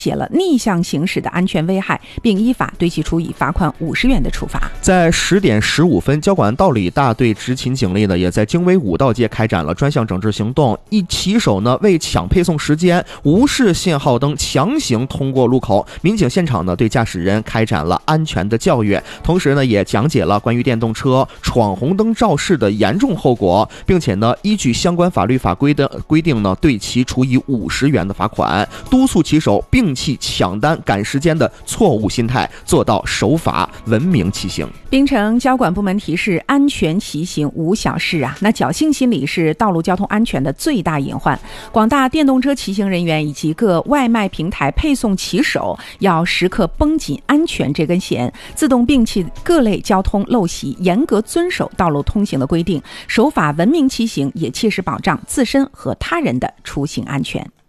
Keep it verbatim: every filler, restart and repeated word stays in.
写了逆向行驶的安全危害，并依法对其处以罚款五十元的处罚。 在十点十五分，交管道理大队执勤警力呢，也在京威五道街开展了专项整治行动。一骑手呢为抢配送时间，无视信号灯，强行通过路口。民警现场呢对驾驶人开展了安全的教育，同时呢也讲解了关于电动车闯红灯肇事的严重后果，并且呢依据相关法律法规的规定呢，对其处以五十元的罚款，督促骑手摒弃抢单赶时间的错误心态，做到守法文明骑行。 槟城交管部门提示：安全骑行无小事啊！那侥幸心理是道路交通安全的最大隐患。广大电动车骑行人员以及各外卖平台配送骑手要时刻绷紧安全这根弦，自动摒弃各类交通陋习，严格遵守道路通行的规定，守法文明骑行，也切实保障自身和他人的出行安全。